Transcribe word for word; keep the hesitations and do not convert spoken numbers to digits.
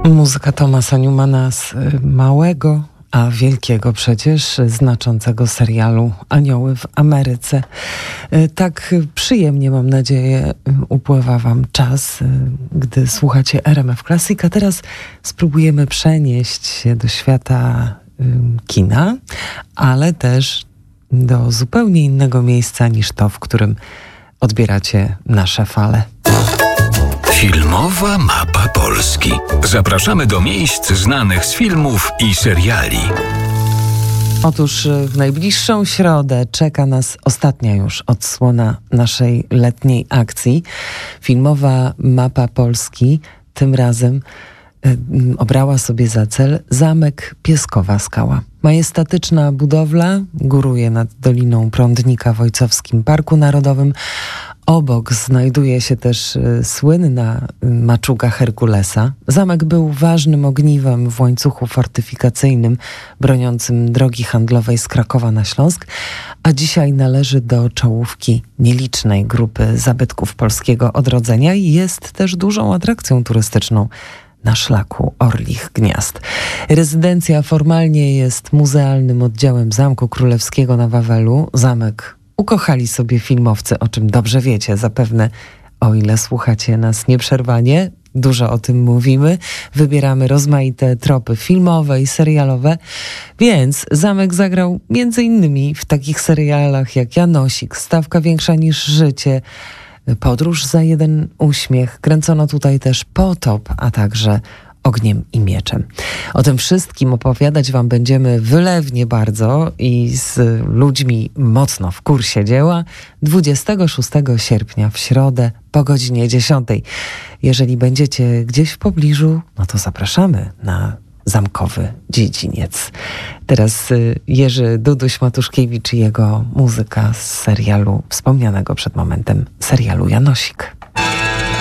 Muzyka Thomasa Newmana z małego, a wielkiego przecież, znaczącego serialu Anioły w Ameryce. Tak przyjemnie, mam nadzieję, upływa wam czas, gdy słuchacie R M F Classic. A teraz spróbujemy przenieść się do świata kina, ale też do zupełnie innego miejsca niż to, w którym odbieracie nasze fale. Filmowa mapa Polski. Zapraszamy do miejsc znanych z filmów i seriali. Otóż w najbliższą środę czeka nas ostatnia już odsłona naszej letniej akcji. Filmowa mapa Polski tym razem y, obrała sobie za cel zamek Pieskowa Skała. Majestatyczna budowla góruje nad Doliną Prądnika w Ojcowskim Parku Narodowym. Obok znajduje się też y, słynna y, maczuga Herkulesa. Zamek był ważnym ogniwem w łańcuchu fortyfikacyjnym broniącym drogi handlowej z Krakowa na Śląsk, a dzisiaj należy do czołówki nielicznej grupy zabytków polskiego odrodzenia i jest też dużą atrakcją turystyczną na szlaku Orlich Gniazd. Rezydencja formalnie jest muzealnym oddziałem Zamku Królewskiego na Wawelu. Zamek ukochali sobie filmowcy, o czym dobrze wiecie, zapewne, o ile słuchacie nas nieprzerwanie. Dużo o tym mówimy, wybieramy rozmaite tropy filmowe i serialowe, więc zamek zagrał między innymi w takich serialach jak Janosik, Stawka większa niż życie, Podróż za jeden uśmiech. Kręcono tutaj też Potop, a także Ogniem i mieczem. O tym wszystkim opowiadać wam będziemy wylewnie bardzo i z ludźmi mocno w kursie dzieła dwudziestego szóstego sierpnia w środę po godzinie dziesiątej. Jeżeli będziecie gdzieś w pobliżu, no to zapraszamy na zamkowy dziedziniec. Teraz Jerzy Duduś-Matuszkiewicz i jego muzyka z serialu, wspomnianego przed momentem serialu Janosik.